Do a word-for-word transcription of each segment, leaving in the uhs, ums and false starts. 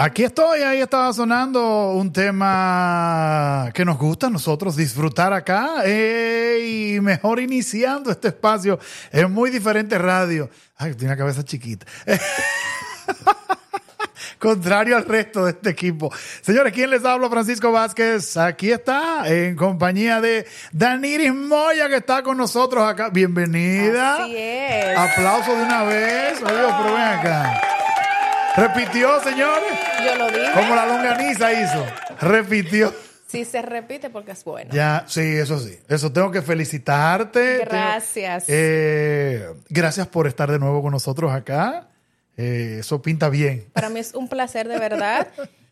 Aquí estoy, ahí estaba sonando un tema que nos gusta a nosotros disfrutar acá. Eh, y mejor iniciando este espacio es Muy Diferente Radio. Ay, tiene una cabeza chiquita. Contrario al resto de este equipo. Señores, ¿quién les habla? Francisco Vázquez. Aquí está, en compañía de Daniris Moya, que está con nosotros acá. Bienvenida. Así es. Aplauso de una vez. Adiós, pero ven acá. Repitió, señores. Yo lo dije. Como la longaniza hizo. Repitió. Sí, se repite porque es bueno. Ya, sí, eso sí. Eso tengo que felicitarte. Gracias. Tengo, eh, gracias por estar de nuevo con nosotros acá. Eh, eso pinta bien. Para mí es un placer de verdad.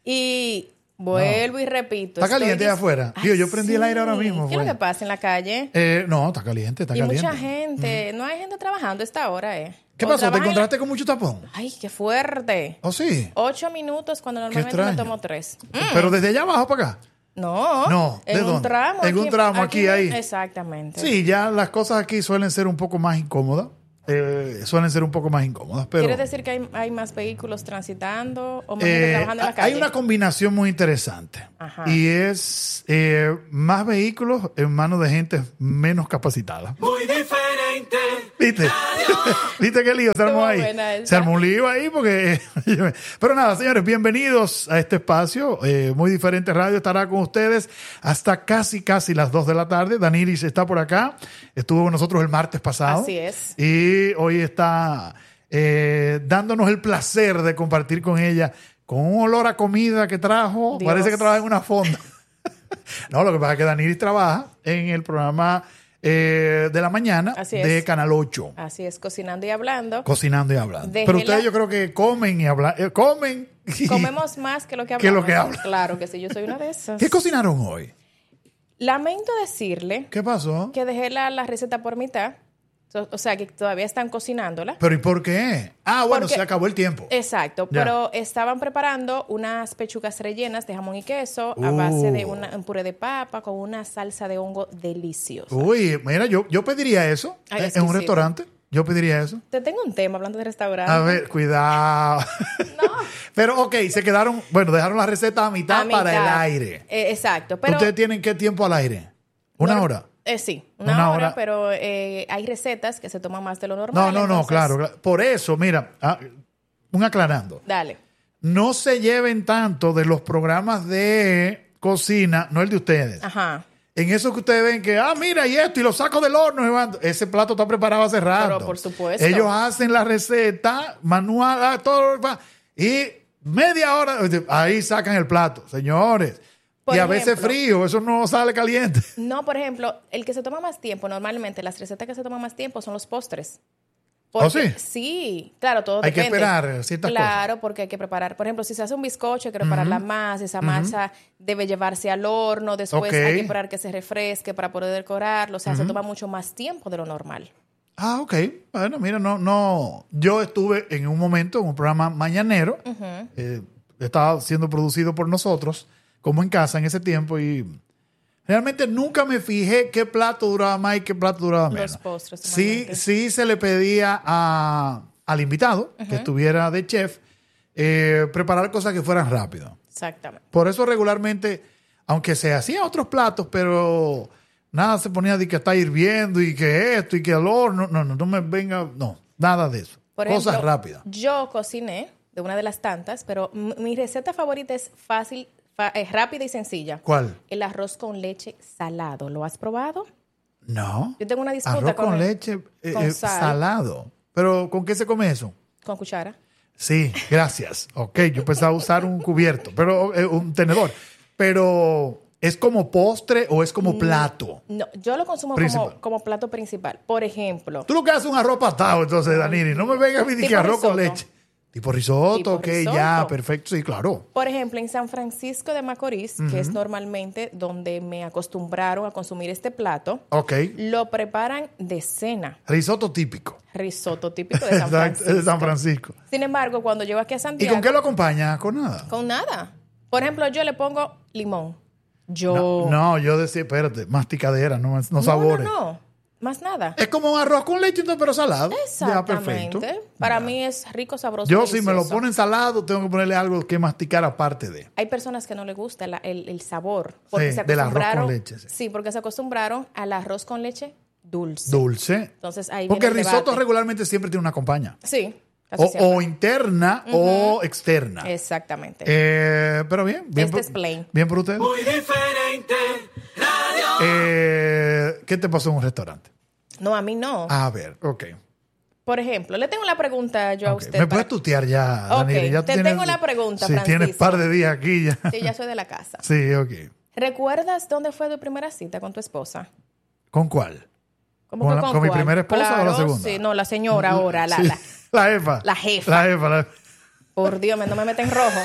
Y vuelvo no. y repito. ¿Está caliente allá afuera? Ay, Tío, yo prendí sí. el aire ahora mismo. ¿Qué es lo que pasa en la calle? Eh, no, está caliente, está y caliente. Y mucha gente. Mm. No hay gente trabajando a esta hora, ¿eh? ¿Qué pasó? ¿Te encontraste con mucho tapón? Ay, qué fuerte. ¿Oh, sí? Ocho minutos cuando normalmente me tomo tres. Mm. ¿Pero desde allá abajo para acá? No. No, ¿de en dónde? un tramo. En aquí, un tramo, aquí, aquí, ahí. Exactamente. Sí, ya las cosas aquí suelen ser un poco más incómodas. Eh, suelen ser un poco más incómodas. Pero, ¿quiere decir que hay, hay más vehículos transitando o más eh, gente trabajando en la calle? Hay una combinación muy interesante. Ajá. Y es eh, más vehículos en manos de gente menos capacitada. Muy diferente. ¿Viste? ¿Viste qué lío se armó ahí? Se armó un lío ahí porque... Pero nada, señores, bienvenidos a este espacio. Eh, Muy Diferente Radio estará con ustedes hasta casi, casi las dos de la tarde. Daniris está por acá. Estuvo con nosotros el martes pasado. Así es. Y hoy está eh, dándonos el placer de compartir con ella con un olor a comida que trajo. Dios. Parece que trabaja en una fonda. No, lo que pasa es que Daniris trabaja en el programa... Eh, de la mañana de Canal ocho. Así es, cocinando y hablando. Cocinando y hablando. Dejé Pero ustedes la... yo creo que comen y hablan. Eh, comen. Y... Comemos más que lo que hablamos. Que lo que hablan. Claro que sí, yo soy una de esas. ¿Qué cocinaron hoy? Lamento decirle. ¿Qué pasó? Que dejé la, la receta por mitad. O sea, que todavía están cocinándola. ¿Pero y por qué? Ah, bueno, Porque, se acabó el tiempo. Exacto, ya. Pero estaban preparando unas pechugas rellenas de jamón y queso uh. a base de una, un puré de papa con una salsa de hongo deliciosa. Uy, mira, yo, yo pediría eso. Ay, en un restaurante. Yo pediría eso. Te tengo un tema hablando de restaurante. A ver, cuidado. No. Pero, ok, se quedaron, bueno, dejaron la receta a mitad, a mitad. para el aire. Eh, exacto. Pero, ¿ustedes tienen qué tiempo al aire? ¿Una no, hora? Eh, sí, una, una hora, hora, pero eh, hay recetas que se toman más de lo normal. No, no, entonces... no, claro, claro. Por eso, mira, ah, un aclarando. Dale. No se lleven tanto de los programas de cocina, no el de ustedes. Ajá. En eso que ustedes ven que, ah, mira, y esto, y lo saco del horno. Ese plato está preparado hace rato. Pero por supuesto. Ellos hacen la receta manual, todo, y media hora, ahí sacan el plato. Señores. Por y a ejemplo, veces frío, eso no sale caliente. No, por ejemplo, el que se toma más tiempo, normalmente las recetas que se toman más tiempo son los postres. Porque, ¿Oh, sí? Sí, claro, todo hay depende. Hay que esperar ciertas claro, cosas. Claro, porque hay que preparar. Por ejemplo, si se hace un bizcocho, hay que preparar uh-huh. la masa. Esa masa uh-huh. debe llevarse al horno. Después okay. hay que esperar que se refresque para poder decorarlo. O sea, uh-huh. se toma mucho más tiempo de lo normal. Ah, ok. Bueno, mira, no, no. Yo estuve en un momento en un programa mañanero. Uh-huh. Eh, estaba siendo producido por nosotros. Como en casa en ese tiempo y realmente nunca me fijé qué plato duraba más y qué plato duraba menos. Los postres. Sí, sí se le pedía a, al invitado, uh-huh. que estuviera de chef, eh, preparar cosas que fueran rápido. Exactamente. Por eso regularmente, aunque se hacían otros platos, pero nada se ponía de que está hirviendo y que esto y que el horno. No, no, no me venga, no, nada de eso. Por cosas ejemplo, rápidas. Yo cociné de una de las tantas, pero m- mi receta favorita es fácil. Es rápida y sencilla. ¿Cuál? El arroz con leche salado. ¿Lo has probado? No. Yo tengo una disputa arroz con, con el, leche eh, con eh, sal. salado. ¿Pero con qué se come eso? Con cuchara. Sí, gracias. Ok, yo pensaba usar un cubierto, pero eh, un tenedor. Pero, ¿es como postre o es como plato? No, yo lo consumo como, como plato principal. Por ejemplo. Tú lo que haces es un arroz patado, entonces, Danini. No me vengas a decir que arroz con leche. Tipo risotto, tipo ok, risotto. Ya, perfecto, sí, claro. Por ejemplo, en San Francisco de Macorís, uh-huh. que es normalmente donde me acostumbraron a consumir este plato, okay. lo preparan de cena. Risotto típico. Risotto típico de San Francisco. de San Francisco. Sin embargo, cuando llego aquí a Santiago... ¿Y con qué lo acompañas? ¿Con nada? Con nada. Por ejemplo, yo le pongo limón. Yo... No, no yo decía, espérate, masticadera, no, no sabores. No, no, no. Más nada. Es como un arroz con leche, pero salado. Exactamente. Ya, perfecto. Para ya. mí es rico, sabroso. Yo, si me lo ponen salado, tengo que ponerle algo que masticar aparte de. Hay personas que no les gusta la, el, el sabor. Porque sí, se del arroz con leche. Sí. sí, porque se acostumbraron al arroz con leche dulce. Dulce. Entonces ahí Porque el viene el risotto debate. regularmente siempre tiene una compañía. Sí. O, o interna uh-huh. o externa. Exactamente. Eh, pero bien. bien este por, es plain. Bien por ustedes. Muy diferente. Radio. Eh, ¿Qué te pasó en un restaurante? No, a mí no. A ver, ok. Por ejemplo, le tengo la pregunta yo a okay. usted. ¿Me para... puedes tutear ya, Daniel? Okay. Ya Te tienes, tengo la pregunta, sí, Francisco. Tienes par de días aquí ya. Sí, ya soy de la casa. Sí, ok. ¿Recuerdas dónde fue tu primera cita con tu esposa? ¿Con cuál? ¿Cómo ¿Con, que la, con, ¿con mi cuál? primera esposa claro, o la segunda? Sí, no, la señora ahora. La, sí. la, la jefa. La jefa. La jefa. La... Por Dios, no me meten rojo.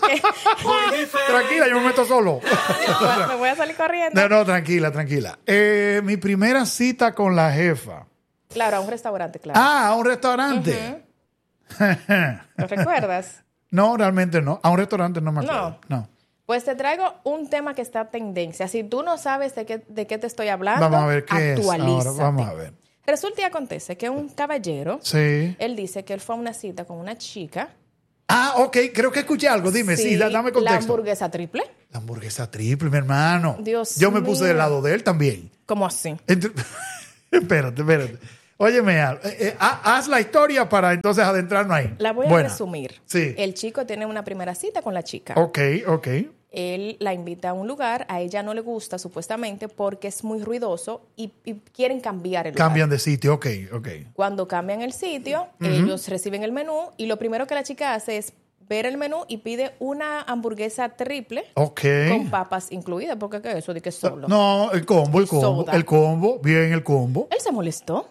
Tranquila, yo me meto solo. Me voy a salir corriendo. No, no, tranquila, tranquila. Eh, mi primera cita con la jefa. Claro, a un restaurante, claro. Ah, a un restaurante. Uh-huh. ¿Lo recuerdas? No, realmente no. A un restaurante no me acuerdo. No. no. Pues te traigo un tema que está a tendencia. Si tú no sabes de qué, de qué te estoy hablando, vamos a ver qué actualízate. Es ahora. Vamos a ver. Resulta y acontece que un caballero, sí. él dice que él fue a una cita con una chica. Ah, ok. Creo que escuché algo. Dime, sí, sí dame contexto. La hamburguesa triple. La hamburguesa triple, mi hermano. Dios Yo me mío. puse del lado de él también. ¿Cómo así? Entre... espérate, espérate. Óyeme, eh, eh, haz la historia para entonces adentrarnos ahí. La voy a Buena. resumir. Sí. El chico tiene una primera cita con la chica. Ok, ok. Él la invita a un lugar, a ella no le gusta supuestamente porque es muy ruidoso y, y quieren cambiar el lugar. Cambian de sitio, ok, ok. Cuando cambian el sitio, uh-huh. ellos reciben el menú y lo primero que la chica hace es ver el menú y pide una hamburguesa triple okay. con papas incluidas. ¿Por qué qué es eso de que solo? No, el combo, el combo, Soda. el combo, bien el combo. Él se molestó.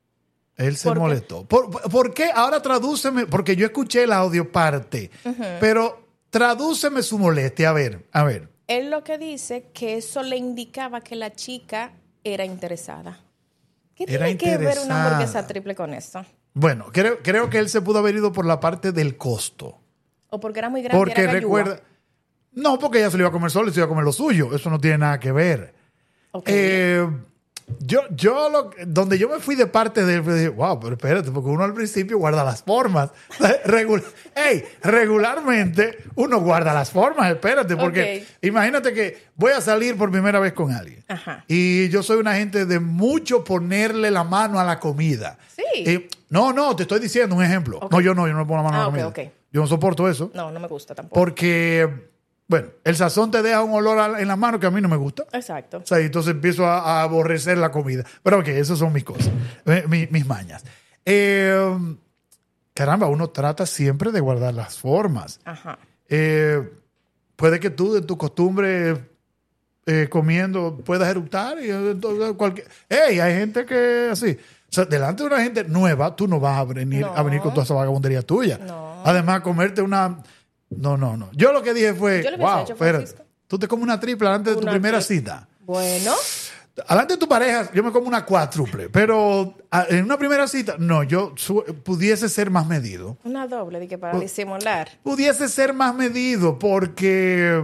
Él se ¿Por molestó. ¿Por, ¿Por qué? Ahora tradúceme, porque yo escuché el audio parte, uh-huh. pero tradúceme su molestia. A ver, a ver. Él lo que dice que eso le indicaba que la chica era interesada. ¿Qué era tiene interesada. que ver una hamburguesa triple con eso? Bueno, creo, creo que él se pudo haber ido por la parte del costo. O porque era muy grande. Porque era recuerda. No, porque ella se lo iba a comer solo y se iba a comer lo suyo. Eso no tiene nada que ver. Okay. Eh, yo, yo lo, donde yo me fui de parte de él, dije, wow, pero espérate, porque uno al principio guarda las formas. Regular, hey, regularmente uno guarda las formas, espérate, porque okay. imagínate que voy a salir por primera vez con alguien. Ajá. Y yo soy una gente de mucho ponerle la mano a la comida. Sí. Y, no, no, te estoy diciendo un ejemplo. Okay. No, yo no, yo no le pongo la mano ah, a la okay, comida. Okay. Yo no soporto eso. No, no me gusta tampoco. Porque, bueno, el sazón te deja un olor en la mano que a mí no me gusta. Exacto. O sea, entonces empiezo a, a aborrecer la comida. Pero ok, esas son mis cosas, eh, mis, mis mañas. Eh, caramba, uno trata siempre de guardar las formas. Ajá. Eh, puede que tú, de tu costumbre, eh, comiendo, puedas eructar. Y, entonces, cualquier... Hey, hay gente que así... O sea, delante de una gente nueva, tú no vas a venir, no. a venir con toda esa vagabundería tuya. No. Además, comerte una... No, no, no. Yo lo que dije fue, Yo le wow, hecho, espérate. Tú te comes una triple antes de una tu primera triple. cita. Bueno. Alante de tu pareja, yo me como una cuádruple. Pero en una primera cita, no, yo su- pudiese ser más medido. Una doble, de que para disimular. Pudiese ser más medido porque...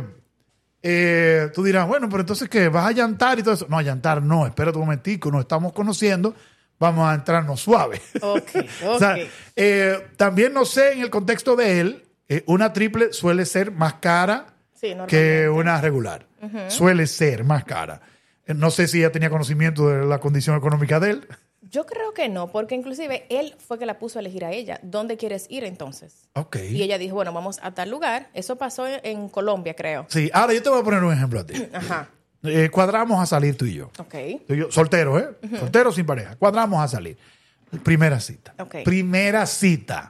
Eh, tú dirás, bueno, pero entonces, ¿qué? ¿Vas a llantar y todo eso? No, a llantar no. Espérate un momentico, nos estamos conociendo. Vamos a entrarnos suave. Ok, ok. O sea, eh, también no sé, en el contexto de él, eh, una triple suele ser más cara sí, que una regular. Uh-huh. Suele ser más cara. Eh, no sé si ella tenía conocimiento de la condición económica de él. Yo creo que no, porque inclusive él fue que la puso a elegir a ella. ¿Dónde quieres ir entonces? Ok. Y ella dijo, bueno, vamos a tal lugar. Eso pasó en, en Colombia, creo. Sí, ahora yo te voy a poner un ejemplo a ti. Ajá. Eh, cuadramos a salir tú y yo. Ok. Tú y yo, soltero, ¿eh? Uh-huh. Soltero sin pareja. Cuadramos a salir. Primera cita. Ok. Primera cita.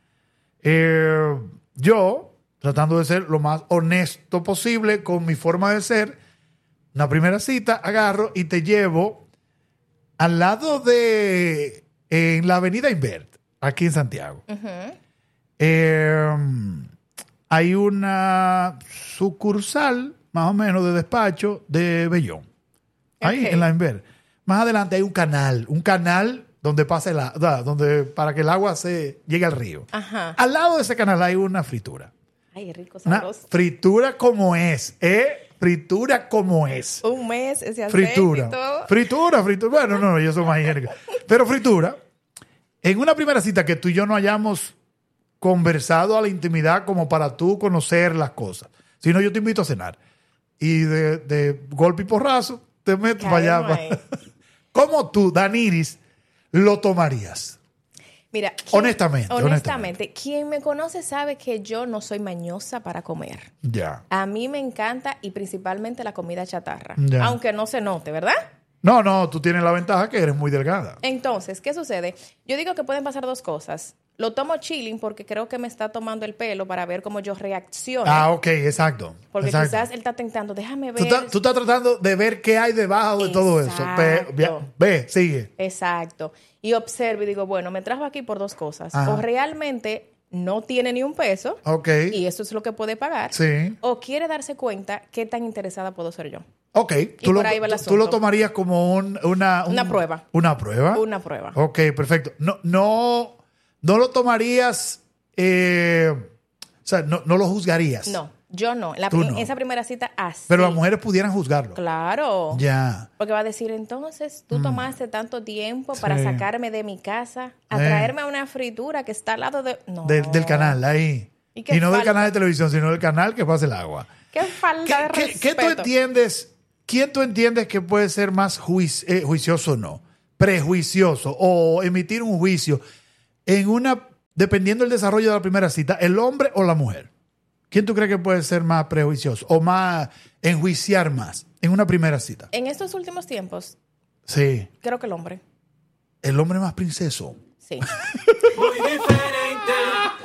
Eh, yo, tratando de ser lo más honesto posible con mi forma de ser, una primera cita, agarro y te llevo al lado de, en la avenida Invert, aquí en Santiago. Uh-huh. Eh, hay una sucursal, más o menos, de despacho de Bellón. Ahí, Okay. en la Invert. Más adelante hay un canal, un canal donde pasa el agua, donde, para que el agua se llegue al río. Ajá. Al lado de ese canal hay una fritura. Ay, rico, Una sabroso. fritura como es, ¿eh? fritura como es. Un mes, ese aceite fritura. y todo. Fritura, fritura. Bueno, no, yo soy más higiénico. Pero fritura, en una primera cita que tú y yo no hayamos conversado a la intimidad como para tú conocer las cosas. Si no, yo te invito a cenar. Y de, de golpe y porrazo, te meto para allá. Para... ¿Cómo tú, Daniris, lo tomarías? Mira, honestamente, honestamente, honestamente, quien me conoce sabe que yo no soy mañosa para comer. Ya. A mí me encanta y principalmente la comida chatarra. Ya. Aunque no se note, ¿verdad? No, no, tú tienes la ventaja que eres muy delgada. Entonces, ¿qué sucede? Yo digo que pueden pasar dos cosas. Lo tomo chilling porque creo que me está tomando el pelo para ver cómo yo reacciono. Ah, ok, exacto. Porque exacto. quizás él está tentando, déjame ver. Tú estás, tú estás tratando de ver qué hay debajo de Exacto. todo eso. Ve, ve, ve, sigue. Exacto. Y observo y digo, bueno, me trajo aquí por dos cosas. Ajá. O realmente no tiene ni un peso. Ok. Y eso es lo que puede pagar. Sí. O quiere darse cuenta qué tan interesada puedo ser yo. Ok. Y Tú, por lo, ahí va el tú, asunto. tú lo tomarías como un, una... Un, Una prueba. ¿Una prueba? Una prueba. Ok, perfecto. No, no, no lo tomarías... Eh, o sea, no, no lo juzgarías. No, yo no. La, Tú en no. esa primera cita, así. Pero las mujeres pudieran juzgarlo. Claro. Ya. Porque va a decir, entonces, tú Mm. tomaste tanto tiempo para Sí. sacarme de mi casa, a Eh. traerme a una fritura que está al lado de... No. Del, del canal, ahí. ¿Y Y, qué no del falta? canal de televisión, sino del canal que pasa el agua. Qué falta de ¿Qué, qué, qué respeto. tú entiendes? ¿Quién tú entiendes que puede ser más juic- eh, juicioso o no? Prejuicioso o emitir un juicio en una, dependiendo del desarrollo de la primera cita, el hombre o la mujer. ¿Quién tú crees que puede ser más prejuicioso o más enjuiciar más en una primera cita? En estos últimos tiempos, Sí. creo que el hombre. El hombre más princeso. Sí. Muy diferente.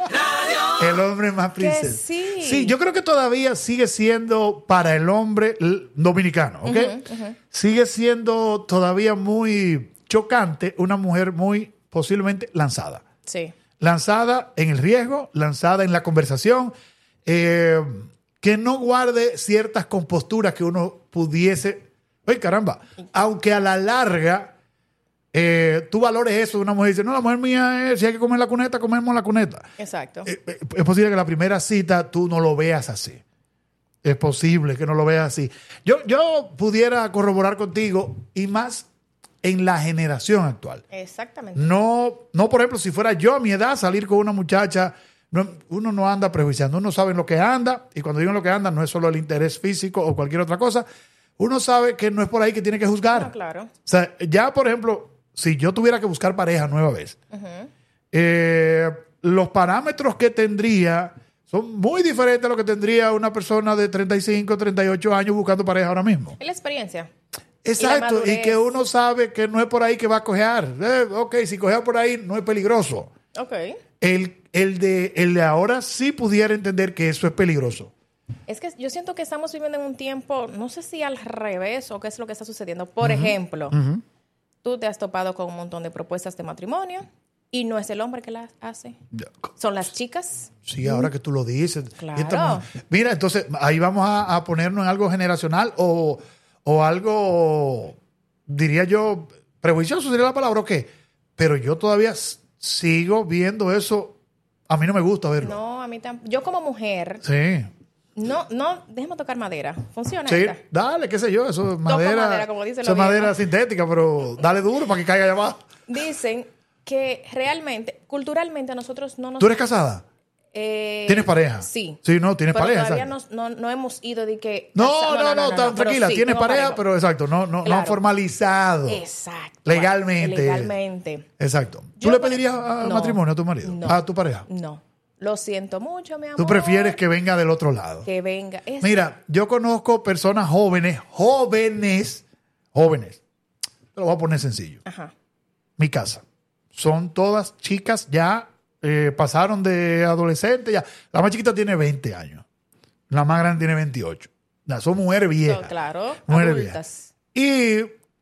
Radio. El hombre más Que princeso. sí. Sí, yo creo que todavía sigue siendo para el hombre l- dominicano, ¿ok? Ujú, ujú. Sigue siendo todavía muy chocante una mujer muy posiblemente lanzada. Sí. Lanzada en el riesgo, lanzada en la conversación, eh, que no guarde ciertas composturas que uno pudiese... ¡Ay, caramba! Aunque a la larga eh, tú valores eso, una mujer dice, no, la mujer mía es, si hay que comer la cuneta, comemos la cuneta. Exacto. Eh, eh, es posible que la primera cita tú no lo veas así. Es posible que no lo veas así. Yo, yo pudiera corroborar contigo y más en la generación actual. Exactamente. No, no, por ejemplo, si fuera yo a mi edad salir con una muchacha, no, uno no anda prejuiciando, uno sabe en lo que anda, y cuando digo en lo que anda no es solo el interés físico o cualquier otra cosa, uno sabe que no es por ahí que tiene que juzgar. No, claro. O sea, ya, por ejemplo, si yo tuviera que buscar pareja nueva vez, Ujú. eh, los parámetros que tendría son muy diferentes a lo que tendría una persona de treinta y cinco, treinta y ocho años buscando pareja ahora mismo. Es la experiencia. Exacto, y, madurez. que uno sabe que no es por ahí que va a cojear. Eh, ok, si cojea por ahí no es peligroso. Ok. El, el, de, el de ahora sí pudiera entender que eso es peligroso. Es que yo siento que estamos viviendo en un tiempo, no sé si al revés o qué es lo que está sucediendo. Por ejemplo, Ujú. tú te has topado con un montón de propuestas de matrimonio y no es el hombre que las hace. Son las chicas. Sí, ahora que tú lo dices. Claro. Y estamos- mira, entonces ahí vamos a, a ponernos en algo generacional o, o algo, diría yo, prejuicioso sería la palabra o qué. Pero yo todavía s- sigo viendo eso. A mí no me gusta verlo. No, a mí tampoco. Yo como mujer, Sí. no, no, déjame tocar madera. ¿Funciona Sí, esta? dale, qué sé yo, eso es madera, madera, como dicen eso es los madera viejos. sintética, pero dale duro para que caiga allá abajo. Dicen que realmente, culturalmente a nosotros no nos... ¿Tú eres casada? eh, ¿Tienes pareja? Sí. Sí, no, tienes Pero pareja. todavía exacto. no, no, no hemos ido de que... No, casa- no, no, tan pero tranquila, sí, tienes tengo pareja, pero exacto, no, no, no Claro. han formalizado. Exacto. Legalmente. Legalmente. Exacto. ¿Tú Yo le por- pedirías a- No. matrimonio a tu marido? No. A tu pareja. No. Lo siento mucho, mi amor. Tú prefieres que venga del otro lado. Que venga. Es- Mira, yo conozco personas jóvenes, jóvenes, jóvenes. Te lo voy a poner sencillo. Ajá. Mi casa. Son todas chicas ya, eh, pasaron de adolescente ya. La más chiquita tiene veinte años. La más grande tiene veintiocho. Ya, son mujeres viejas. So, claro. Mujeres Adultas. Y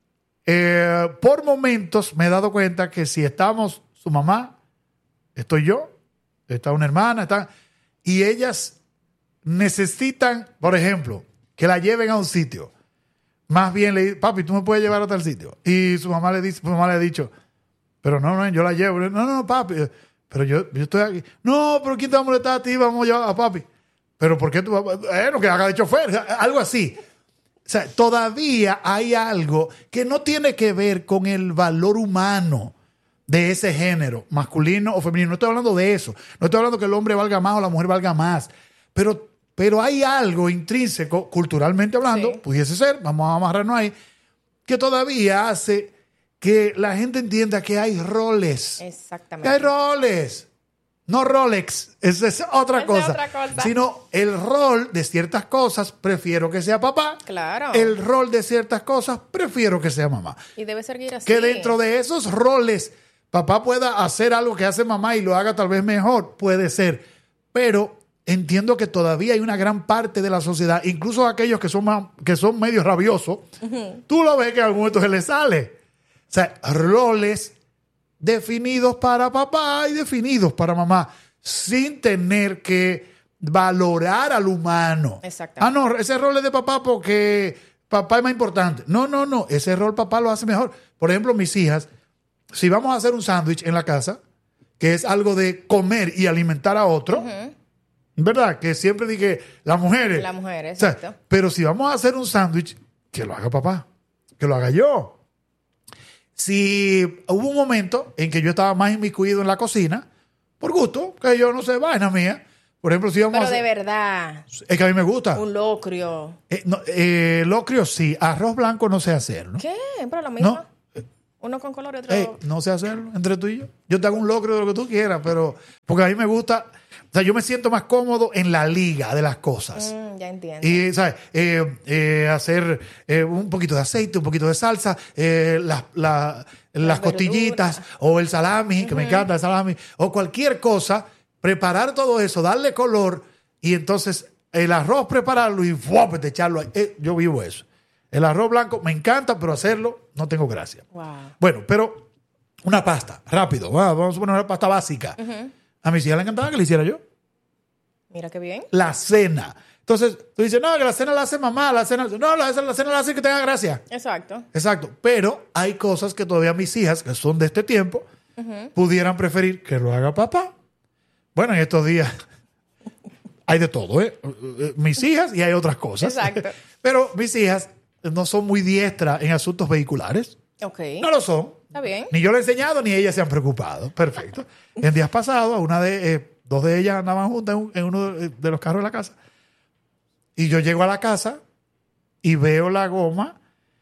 eh, por momentos me he dado cuenta que si estamos su mamá, estoy yo, está una hermana, está, y ellas necesitan, por ejemplo, que la lleven a un sitio. Más bien le dice, papi, tú me puedes llevar a tal sitio. Y su mamá le dice, su mamá le ha dicho, pero no, no, yo la llevo. No, no, no, papi, pero yo, yo estoy aquí. No, pero ¿quién te va a molestar a ti? Vamos a llevar a papi. pero ¿por qué tú vas? Eh, lo que haga de chofer, algo así. O sea, todavía hay algo que no tiene que ver con el valor humano de ese género, masculino o femenino. No estoy hablando de eso. No estoy hablando que el hombre valga más o la mujer valga más. Pero, pero hay algo intrínseco, culturalmente hablando, sí. pudiese ser, vamos a amarrarnos ahí, que todavía hace que la gente entienda que hay roles. Exactamente. Que hay roles. No Rolex, esa es otra, Esa cosa, es otra cosa. Sino el rol de ciertas cosas, prefiero que sea papá. Claro. El rol de ciertas cosas, prefiero que sea mamá. Y debe seguir así. Que dentro de esos roles, papá pueda hacer algo que hace mamá y lo haga tal vez mejor, puede ser. Pero entiendo que todavía hay una gran parte de la sociedad, incluso aquellos que son, más, que son medio rabiosos, uh-huh. tú lo ves que a algún momento se les sale. O sea, roles definidos para papá y definidos para mamá, sin tener que valorar al humano. Exactamente. Ah, no, ese rol es de papá porque papá es más importante. No, no, no, ese rol papá lo hace mejor. Por ejemplo, mis hijas, si vamos a hacer un sándwich en la casa, que es algo de comer y alimentar a otro, uh-huh. ¿verdad? Que siempre dije, las mujeres. Las mujeres, exacto. O sea, pero si vamos a hacer un sándwich, que lo haga papá, que lo haga yo. Si hubo un momento en que yo estaba más inmiscuido en la cocina, por gusto, que yo no sé, vaina mía. Por ejemplo, si vamos Pero a hacer, de verdad. Es que a mí me gusta. Un locrio. Eh, no, eh, locrio sí. Arroz blanco no sé hacerlo. ¿Qué? Pero lo mismo. No. Uno con color y otro. Eh, no sé hacerlo entre tú y yo. Yo te hago un locrio de lo que tú quieras, pero porque a mí me gusta. O sea, yo me siento más cómodo en la liga de las cosas. Mm, ya entiendo. Y, ¿sabes? Eh, eh, hacer eh, un poquito de aceite, un poquito de salsa, eh, la, la, las costillitas o el salami, uh-huh. que me encanta el salami, o cualquier cosa, preparar todo eso, darle color y entonces el arroz prepararlo y ¡fuap! Echarlo ahí. Eh, yo vivo eso. El arroz blanco me encanta, pero hacerlo no tengo gracia. Wow. Bueno, pero una pasta, rápido. Vamos a poner una pasta básica. Uh-huh. A mis hijas le encantaba que le hiciera yo. Mira qué bien. La cena. Entonces, tú dices, no, que la cena la hace mamá, la cena... No, la, la cena la hace que tenga gracia. Exacto. Exacto. Pero hay cosas que todavía mis hijas, que son de este tiempo, uh-huh. pudieran preferir que lo haga papá. Bueno, en estos días hay de todo, ¿eh? Mis hijas y hay otras cosas. Exacto. Pero mis hijas no son muy diestras en asuntos vehiculares. Ok. No lo son. Está bien. Ni yo le he enseñado, ni ellas se han preocupado. Perfecto. En días pasados, una de, eh, dos de ellas andaban juntas en, un, en uno de, de los carros de la casa. Y yo llego a la casa y veo la goma,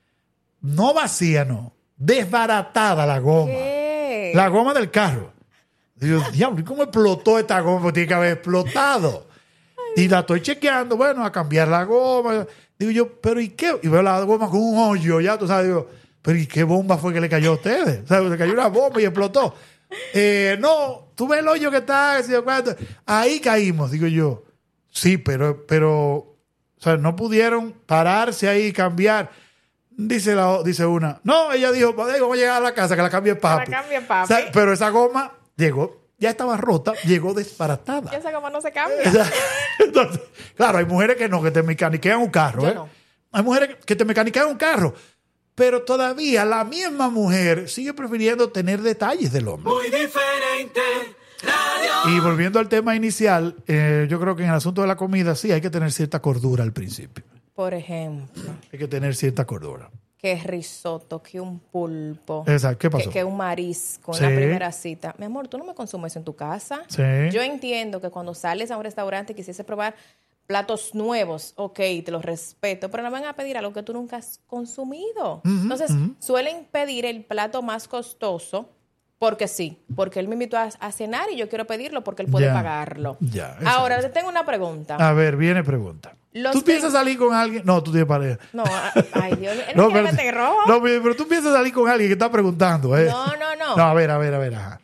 no vacía, no, desbaratada la goma. ¿Qué? La goma del carro. Digo, diablo, ¿cómo explotó esta goma? Porque tiene que haber explotado. Y la estoy chequeando, bueno, a cambiar la goma. Digo yo, ¿pero y qué? Y veo la goma con un hoyo, ya tú sabes, digo, ¿pero y qué bomba fue que le cayó a ustedes? O sea, le cayó una bomba y explotó. Eh, no, tú ves el hoyo que está, ahí caímos, digo yo. Sí, pero, pero, o sea, no pudieron pararse ahí y cambiar. Dice, la, dice una, no, ella dijo, vamos a llegar a la casa, que la cambie papi. Que la cambie papi. O sea, pero esa goma llegó, ya estaba rota, llegó desbaratada. Y esa goma no se cambia. Entonces, claro, hay mujeres que no, que te mecaniquean un carro. Yo ¿eh? no. Hay mujeres que te mecaniquean un carro. Pero todavía la misma mujer sigue prefiriendo tener detalles del hombre. Muy diferente. Radio. Y volviendo al tema inicial, eh, yo creo que en el asunto de la comida sí hay que tener cierta cordura al principio. Por ejemplo. Hay que tener cierta cordura. Que risotto, que un pulpo. Exacto. ¿Qué pasó? Que, que un marisco en Sí. la primera cita. Mi amor, ¿tú no me consumes en tu casa? Sí. Yo entiendo que cuando sales a un restaurante y quisiese probar platos nuevos, ok, te los respeto, pero no van a pedir algo que tú nunca has consumido. Uh-huh, Entonces, uh-huh. suelen pedir el plato más costoso porque sí, porque él me invitó a, a cenar y yo quiero pedirlo porque él puede Ya, pagarlo. ya, exacto. Ahora, te tengo una pregunta. A ver, viene pregunta. Los ¿Tú que- piensas salir con alguien? No, tú tienes pareja. No, a- ay Dios, él no, quiere pero, meter rojo. no, pero pero tú piensas salir con alguien que está preguntando, ¿eh? No, no, no. No, a ver, a ver, a ver. Ajá.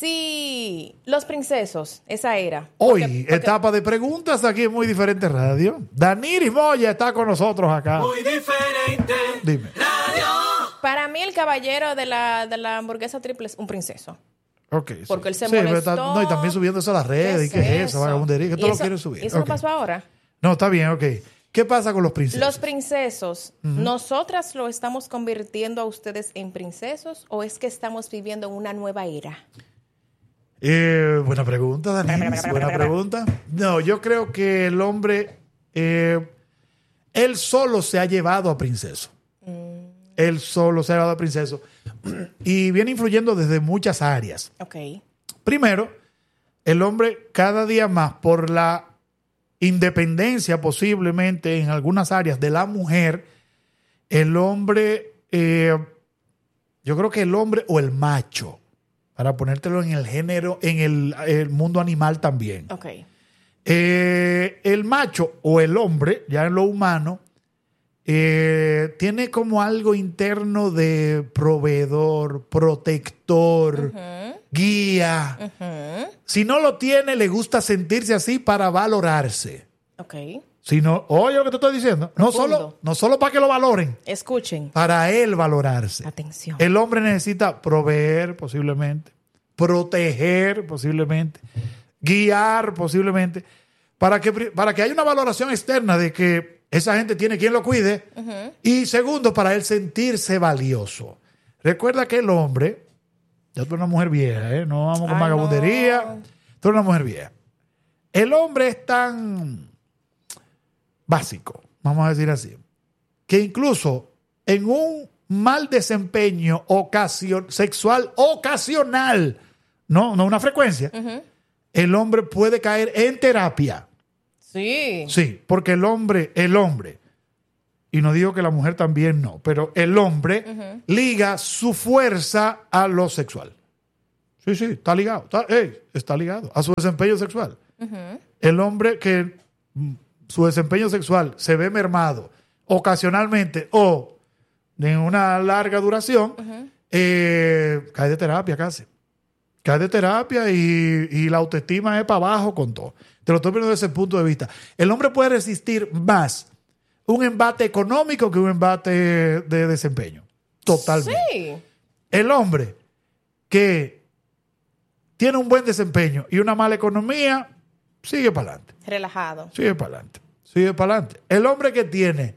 Sí, los princesos, esa era. Hoy, Porque- porque- etapa de preguntas aquí en Muy Diferente Radio. Daniri Moya está con nosotros acá. Muy diferente. Dime. Radio. Para mí el caballero de la, de la hamburguesa triple es un princeso. Ok. sí. Porque él se Sí, pero molestó. está- no, y también subiendo eso a las redes. ¿Y qué es eso? Vagabundería, que ¿Y todo lo eso- quieren subir. ¿Y eso Ok. no pasó ahora? No, está bien, ok. ¿Qué pasa con los princesos? Los princesos, ¿nosotras lo estamos convirtiendo a ustedes en princesos o es que estamos viviendo en una nueva era? Eh, buena pregunta, Daniel. Buena pregunta. No, yo creo que el hombre, eh, él solo se ha llevado a Princeso. Mm. Él solo se ha llevado a Princeso. Y viene influyendo desde muchas áreas. Ok. Primero, el hombre cada día más, por la independencia posiblemente en algunas áreas de la mujer, el hombre, eh, yo creo que el hombre o el macho, para ponértelo en el género, en el, el mundo animal también. Ok. Eh, el macho o el hombre, ya en lo humano, eh, tiene como algo interno de proveedor, protector, uh-huh. guía. Uh-huh. Si no lo tiene, le gusta sentirse así para valorarse. Ok. Si no, oye lo que te estoy diciendo, no solo, no solo para que lo valoren. Escuchen. Para él valorarse. Atención. El hombre necesita proveer posiblemente, proteger posiblemente, guiar posiblemente, para que, para que haya una valoración externa de que esa gente tiene quien lo cuide. Uh-huh. Y segundo, para él sentirse valioso. Recuerda que el hombre, ya tú eres una mujer vieja, ¿eh? No vamos con Ay, vagabundería. No. Tú eres una mujer vieja. El hombre es tan básico, vamos a decir así, que incluso en un mal desempeño ocasio- sexual ocasional, no, no una frecuencia, uh-huh. el hombre puede caer en terapia. Sí. Sí, porque el hombre, el hombre, y no digo que la mujer también no, pero el hombre uh-huh. liga su fuerza a lo sexual. Sí, sí, está ligado, está, hey, está ligado a su desempeño sexual. Uh-huh. El hombre que su desempeño sexual se ve mermado ocasionalmente o en una larga duración, uh-huh. eh, cae de terapia casi. Cae de terapia y, y la autoestima es para abajo con todo. Te lo estoy viendo desde ese punto de vista. El hombre puede resistir más un embate económico que un embate de desempeño. Totalmente. Sí. El hombre que tiene un buen desempeño y una mala economía, sigue para adelante. Relajado. Sigue para adelante. Sigue para adelante. El hombre que tiene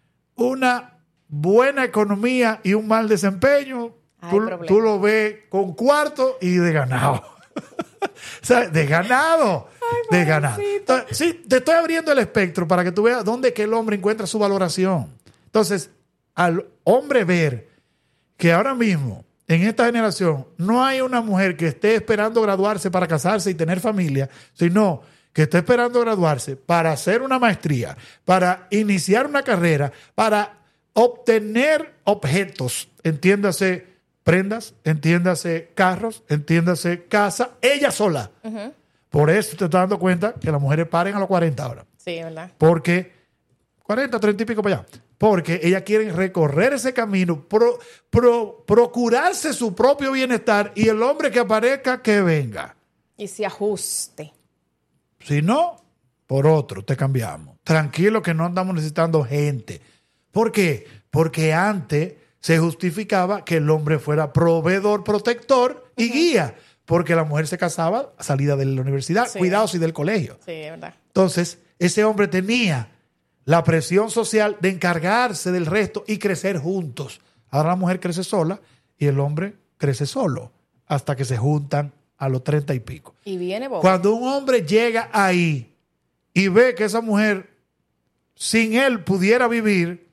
una buena economía y un mal desempeño, tú, tú lo ves con cuarto y de ganado. O sea, de ganado. Ay, de ganado. Entonces, sí, te estoy abriendo el espectro para que tú veas dónde que el hombre encuentra su valoración. Entonces, al hombre ver que ahora mismo, en esta generación, no hay una mujer que esté esperando graduarse para casarse y tener familia, sino que esté esperando graduarse para hacer una maestría, para iniciar una carrera, para obtener objetos, entiéndase prendas, entiéndase carros, entiéndase casa, ella sola. Uh-huh. Por eso te estás dando cuenta que las mujeres paren a los cuarenta ahora. Sí, ¿verdad? Porque cuarenta, treinta y pico para allá. Porque ellas quieren recorrer ese camino, pro, pro, procurarse su propio bienestar y el hombre que aparezca, que venga. Y se ajuste. Si no, por otro, te cambiamos. Tranquilo que no andamos necesitando gente. ¿Por qué? Porque antes se justificaba que el hombre fuera proveedor, protector y uh-huh. guía. Porque la mujer se casaba a salida de la universidad, sí. cuidados y del colegio. Sí, es verdad. Entonces, ese hombre tenía la presión social de encargarse del resto y crecer juntos. Ahora la mujer crece sola y el hombre crece solo hasta que se juntan a los treinta y pico. Y viene Bob. Cuando un hombre llega ahí y ve que esa mujer sin él pudiera vivir,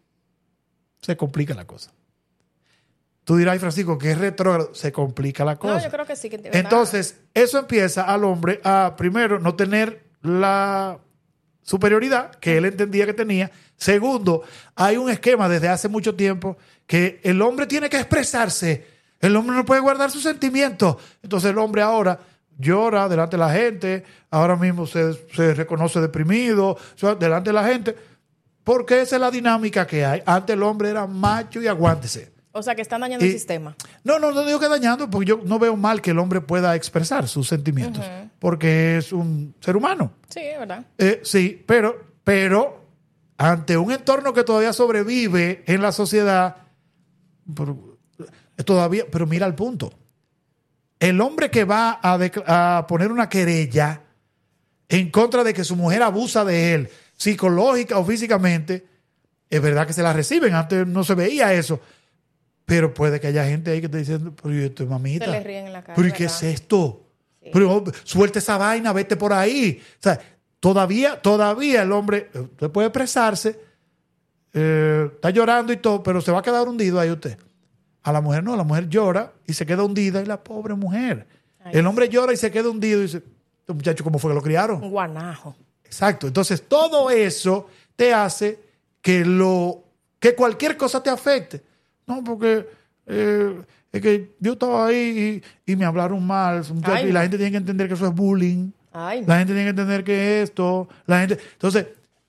se complica la cosa. Tú dirás, Francisco, que es retrógrado, se complica la cosa. No, yo creo que sí. Que Entonces, eso empieza al hombre a, primero, no tener la superioridad que él entendía que tenía. Segundo, hay un esquema desde hace mucho tiempo que el hombre tiene que expresarse. El hombre no puede guardar sus sentimientos. Entonces el hombre ahora llora delante de la gente, ahora mismo se, se reconoce deprimido, o sea, delante de la gente, porque esa es la dinámica que hay. Antes el hombre era macho y aguántese. O sea, que están dañando y, el sistema. No, no, no digo que dañando, porque yo no veo mal que el hombre pueda expresar sus sentimientos, uh-huh. porque es un ser humano. Sí, es verdad. Eh, sí, pero, pero ante un entorno que todavía sobrevive en la sociedad, pero, todavía, pero mira el punto. El hombre que va a, decla- a poner una querella en contra de que su mujer abusa de él, psicológica o físicamente, es verdad que se la reciben. Antes no se veía eso. Pero puede que haya gente ahí que esté diciendo, pero yo estoy mamita. Se le ríen en la cara. ¿Pero y qué es esto? Sí. Pero suelta esa vaina, vete por ahí. O sea, todavía, todavía el hombre, usted puede expresarse, eh, está llorando y todo, pero se va a quedar hundido ahí usted. A la mujer no, la mujer llora y se queda hundida y la pobre mujer. Ay, el hombre llora y se queda hundido y dice, este muchacho, ¿cómo fue que lo criaron? Un guanajo. Exacto. Entonces, todo eso te hace que lo que cualquier cosa te afecte. No, porque eh, es que yo estaba ahí y, y me hablaron mal, Ay, y la gente tiene que entender que eso es bullying. Ay, la gente tiene que entender que esto, la gente. Entonces,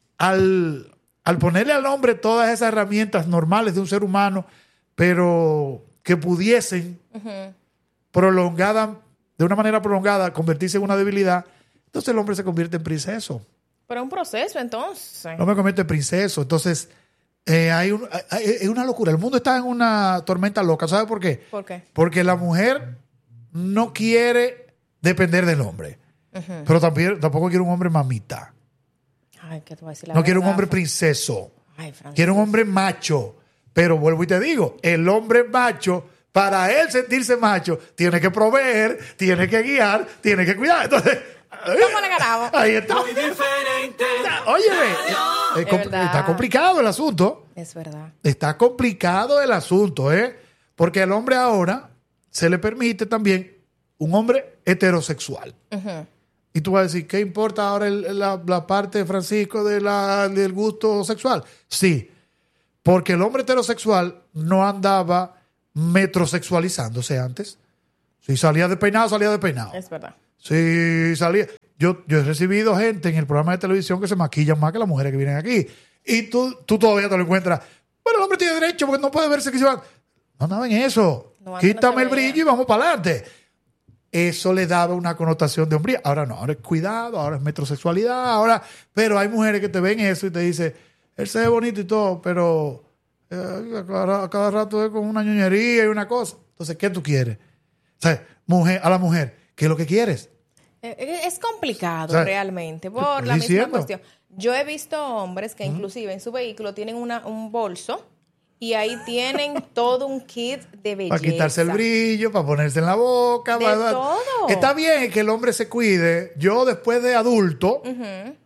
al, al ponerle al hombre todas esas herramientas normales de un ser humano, pero que pudiesen uh-huh. prolongada, de una manera prolongada, convertirse en una debilidad, entonces el hombre se convierte en princeso. Pero es un proceso, entonces. No me convierte en princeso. Entonces, eh, hay un, hay, es una locura. El mundo está en una tormenta loca. ¿Sabe por qué? ¿Por qué? Porque la mujer no quiere depender del hombre. Uh-huh. Pero también, tampoco quiere un hombre mamita. Ay, ¿qué te voy a decir la no verdad? Quiere un hombre princeso. Ay, Francisco. Quiere un hombre macho. Pero vuelvo y te digo, el hombre macho, para él sentirse macho, tiene que proveer, tiene que guiar, tiene que cuidar. Entonces, ¿cómo le ganamos? Ahí está. Muy diferente. Óyeme, es compl- está complicado el asunto. Es verdad. Está complicado el asunto, ¿eh? Porque al hombre ahora se le permite también un hombre heterosexual. Uh-huh. Y tú vas a decir, ¿qué importa ahora el, la, la parte de Francisco de la, del gusto sexual? Sí. Porque el hombre heterosexual no andaba metrosexualizándose antes. Si salía de peinado, salía de peinado. Es verdad. Si salía... Yo, yo he recibido gente en el programa de televisión que se maquillan más que las mujeres que vienen aquí. Y tú, tú todavía te lo encuentras. Bueno, el hombre tiene derecho porque no puede verse que se va... No andaban en eso. No, Quítame no el brillo y vamos para adelante. Eso le daba una connotación de hombría. Ahora no, ahora es cuidado, ahora es metrosexualidad, ahora... Pero hay mujeres que te ven eso y te dicen... Él se ve bonito y todo, pero eh, a, cada, a cada rato es con una ñoñería y una cosa. Entonces, ¿qué tú quieres? O sea, mujer, a la mujer, ¿qué es lo que quieres? Es complicado, o sea, realmente, por la diciendo. misma cuestión. Yo he visto hombres que inclusive en su vehículo tienen una, un bolso y ahí tienen todo un kit de belleza. Para quitarse el brillo, para ponerse en la boca. De para... todo. Está bien que el hombre se cuide. Yo después de adulto... Uh-huh.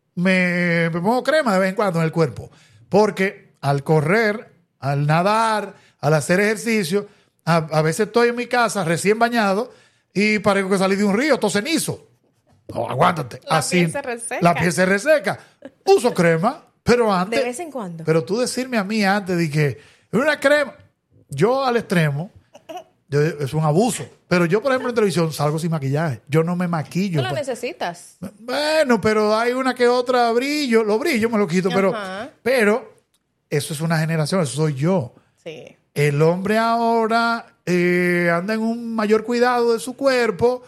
Me, me pongo crema de vez en cuando en el cuerpo. Porque al correr, al nadar, al hacer ejercicio, a, a veces estoy en mi casa recién bañado y parezco que salí de un río, todo cenizo. No, aguántate. La Así, piel se reseca. La piel se reseca. Uso crema, pero antes... De vez en cuando. Pero tú decirme a mí antes de que una crema, yo al extremo, yo, es un abuso. Pero yo, por ejemplo, en televisión salgo sin maquillaje. Yo no me maquillo. ¿Tú lo necesitas? Bueno, pero hay una que otra brillo. Los brillos me lo quito, pero, pero eso es una generación, eso soy yo. Sí. El hombre ahora eh, anda en un mayor cuidado de su cuerpo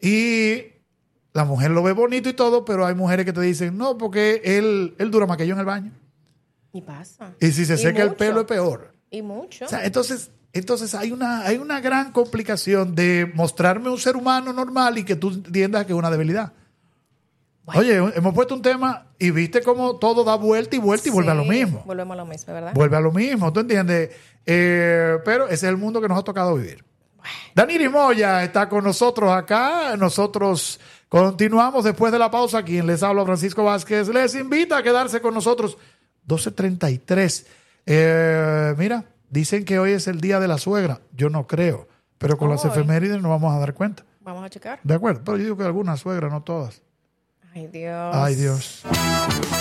y la mujer lo ve bonito y todo, pero hay mujeres que te dicen, no, porque él, él dura maquillo en el baño. Y pasa. Y si se y seca mucho. el pelo es peor. Y mucho. O sea, entonces... Entonces hay una, hay una gran complicación de mostrarme un ser humano normal y que tú entiendas que es una debilidad. Bueno. Oye, hemos puesto un tema y viste cómo todo da vuelta y vuelta y sí, vuelve a lo mismo. Volvemos a lo mismo, ¿verdad? Vuelve a lo mismo, ¿tú entiendes? Eh, pero ese es el mundo que nos ha tocado vivir. Bueno. Daniri Moya está con nosotros acá. Nosotros continuamos después de la pausa. Quien les habla, Francisco Vázquez, les invita a quedarse con nosotros. doce treinta y tres. Eh, mira. Dicen que hoy es el día de la suegra. Yo no creo. Pero con oh, las efemérides nos vamos a dar cuenta. Vamos a checar. De acuerdo. Pero yo digo que algunas suegras, no todas. Ay, Dios. Ay, Dios.